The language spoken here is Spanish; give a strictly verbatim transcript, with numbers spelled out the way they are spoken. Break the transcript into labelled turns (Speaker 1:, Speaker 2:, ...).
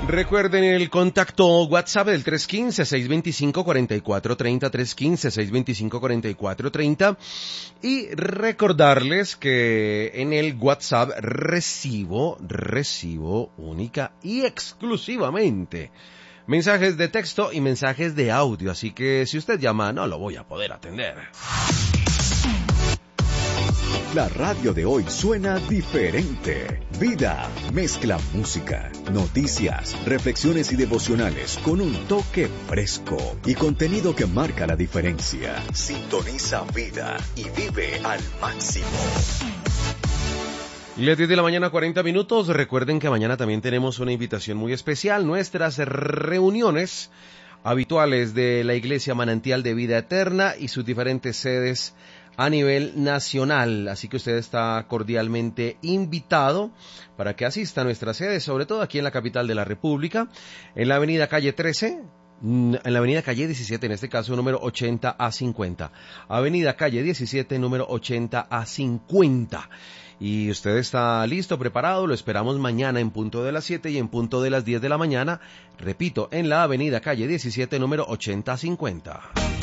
Speaker 1: Recuerden el contacto WhatsApp del tres uno cinco, seis dos cinco, cuatro cuatro tres cero, tres uno cinco, seis dos cinco, cuatro cuatro tres cero, y recordarles que en el WhatsApp recibo, recibo única y exclusivamente mensajes de texto y mensajes de audio, así que si usted llama no lo voy a poder atender.
Speaker 2: La radio de hoy suena diferente. Vida mezcla música, noticias, reflexiones y devocionales con un toque fresco y contenido que marca la diferencia. Sintoniza Vida y vive al máximo.
Speaker 1: Las diez de la mañana, cuarenta minutos. Recuerden que mañana también tenemos una invitación muy especial. Nuestras reuniones habituales de la Iglesia Manantial de Vida Eterna y sus diferentes sedes a nivel nacional, así que usted está cordialmente invitado para que asista a nuestra sede, sobre todo aquí en la capital de la República, en la avenida Calle trece, en la avenida Calle diecisiete, en este caso número ochenta a cincuenta, avenida Calle diecisiete, número ochenta a cincuenta. Y usted está listo, preparado, lo esperamos mañana en punto de las siete y en punto de las diez de la mañana, repito, en la avenida Calle diecisiete, número ochenta a cincuenta.